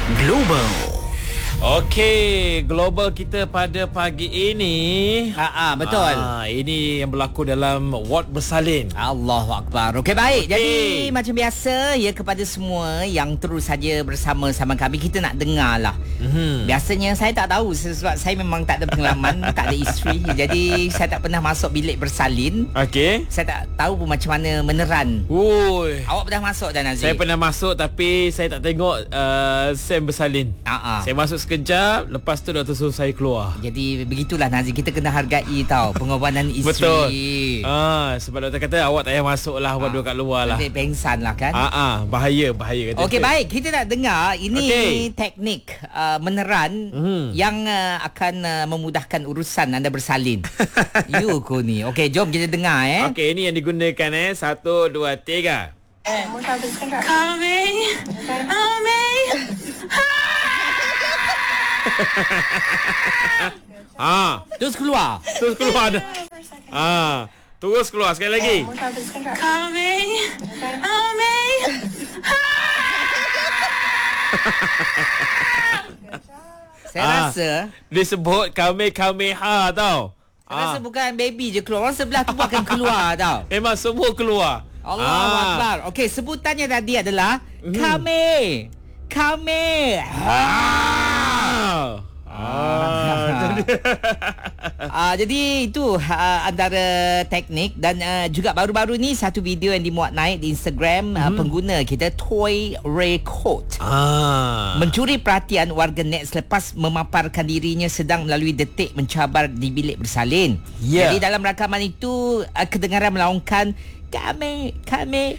Global. Okey, global kita pada pagi ini. Betul. Ini yang berlaku dalam ward bersalin. Allahu Akbar. Okey, baik. Jadi macam biasa ya, kepada semua yang terus saja bersama-sama kami, kita nak dengar lah. Biasanya saya tak tahu sebab saya memang tak ada pengalaman, tak ada isteri. Jadi saya tak pernah masuk bilik bersalin. Okey. Saya tak tahu pun macam mana meneran. Oi. Awak pernah masuk dah, Nazir? Saya pernah masuk tapi saya tak tengok Sam bersalin. Saya masuk sekejap, lepas tu doktor suruh saya keluar. Jadi begitulah, Nazir, kita kena hargai tau pengorbanan isteri. Betul. Sebab doktor kata awak tak payah masuk lah, awak duduk kat luar lah. Nanti pengsan lah kan. Bahaya kata. Okey, baik, kita nak dengar ini teknik meneran yang akan memudahkan urusan anda bersalin. You ko ni. Okey, jom kita dengar Okey, ini yang digunakan 1, 2, 3. Coming. Terus keluar. Terus keluar dah. Terus keluar sekali lagi. Coming. Saya rasa dia sebut Kamehameha tau. Saya rasa bukan baby je keluar, orang sebelah tu akan keluar tau. Memang semua keluar. Allahu Akbar. Okey, sebutannya tadi adalah Kame. Jadi itu antara teknik. Dan juga baru-baru ni satu video yang dimuat naik di Instagram pengguna kita, Toy Record, mencuri perhatian warganet selepas memaparkan dirinya sedang melalui detik mencabar di bilik bersalin. Jadi dalam rakaman itu kedengaran melaungkan kami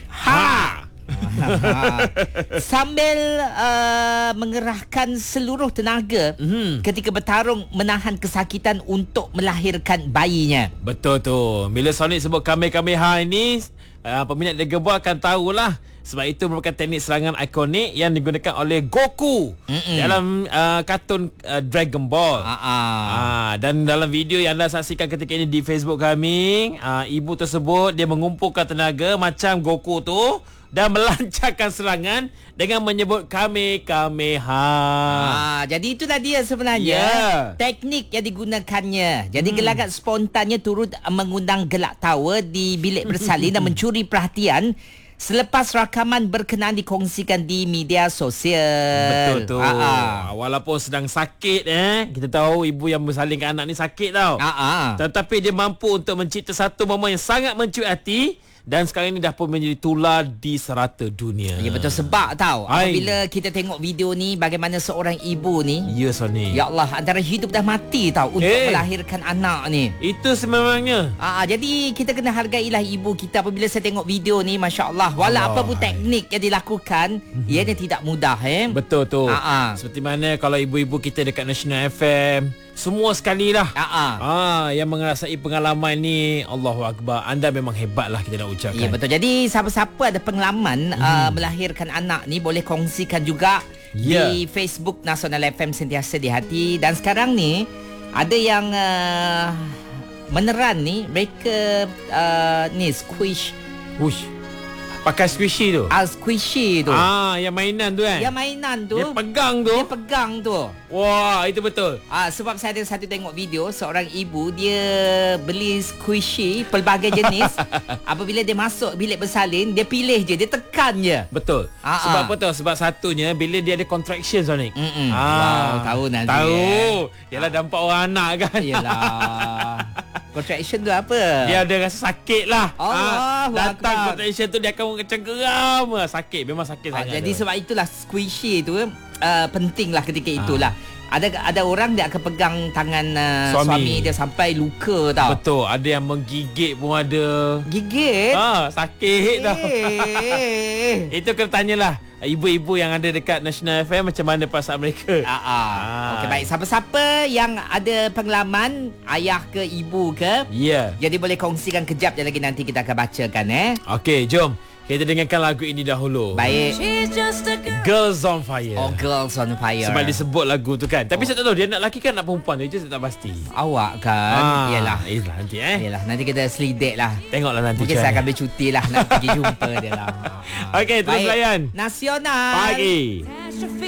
sambil mengerahkan seluruh tenaga ketika bertarung menahan kesakitan untuk melahirkan bayinya. Betul tu. Bila Sonic sebut Kamehameha ini, peminat Dragon Ball akan tahulah. Sebab itu merupakan teknik serangan ikonik yang digunakan oleh Goku dalam kartun Dragon Ball. Dan dalam video yang anda saksikan ketika ini di Facebook kami, ibu tersebut dia mengumpulkan tenaga macam Goku tu dan melancarkan serangan dengan menyebut Kamehameha. Jadi itu tadi sebenarnya teknik yang digunakannya. Jadi gelagat spontannya turut mengundang gelak tawa di bilik bersalin dan mencuri perhatian selepas rakaman berkenaan dikongsikan di media sosial. Betul tu. Walaupun sedang sakit kita tahu ibu yang bersalin ke anak ni sakit tau. Tetapi dia mampu untuk mencipta satu momen yang sangat mencuri hati. Dan sekarang ini dah pun menjadi tular di serata dunia. Ya, betul. Sebab tahu apabila kita tengok video ni, bagaimana seorang ibu ni, ya Sony, ya Allah, antara hidup dah mati tahu untuk melahirkan anak ni. Itu sememangnya. Jadi kita kena hargailah ibu kita. Apabila saya tengok video ni, Masya Allah, walau apa pun teknik yang dilakukan, ianya tidak mudah. Betul tu. Seperti mana kalau ibu-ibu kita dekat National FM, semua sekali lah yang mengerasai pengalaman ni, Allahu Akbar, anda memang hebat lah, kita nak ucapkan. Ya, betul. Jadi siapa-siapa ada pengalaman melahirkan anak ni, boleh kongsikan juga di Facebook Nasional FM Sentiasa di Hati. Dan sekarang ni ada yang meneran ni, mereka ni squish. Pakai squishy tu. Squishy tu. Yang mainan tu kan. Yang mainan tu. Dia pegang tu. Wah, itu betul. Sebab saya ada satu tengok video, seorang ibu dia beli squishy pelbagai jenis. Apabila dia masuk bilik bersalin, dia pilih je, dia tekan je. Betul. Sebab apa tahu? Sebab satunya bila dia ada contraction, Sonic. Wow, tahu nanti. Tahu. Yalah, nampak orang anak kan. Yalah. Contraction tu apa? Dia ada rasa sakit lah. Datang Akbar. contraction tu, dia akan macam geram. Sakit, memang sakit sangat. Jadi sebab itulah squishy tu penting lah ketika itulah. Ada orang dia akan pegang tangan suami dia sampai luka tau. Betul. Ada yang menggigit pun ada. Gigit? Sakit tau. Itu kena tanyalah ibu-ibu yang ada dekat National FM macam mana perasaan mereka. Okey, baik. Siapa-siapa yang ada pengalaman, ayah ke ibu ke, jadi boleh kongsikan kejap je lagi, nanti kita akan bacakan. Okey, jom kita dengarkan lagu ini dahulu. Baik. Girls on Fire. Girls on Fire. Sebab disebut lagu tu kan. Tapi saya tak tahu dia nak lelaki kan nak perempuan tu, saya tak pasti. Awak kan. Yelah nanti Yelah, nanti kita selidik lah. Tengoklah nanti. Mungkin saya akan bercuti lah, nak pergi jumpa dia lah. Okey, terus layan Nasional Pagi.